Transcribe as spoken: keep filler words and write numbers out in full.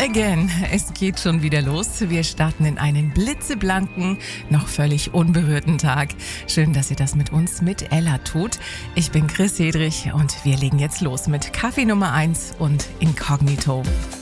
again. Es geht schon wieder los. Wir starten in einen blitzeblanken, noch völlig unberührten Tag. Schön, dass ihr das mit uns, mit Ella tut. Ich bin Chris Hedrich und wir legen jetzt los mit Kaffee Nummer eins und Inkognito.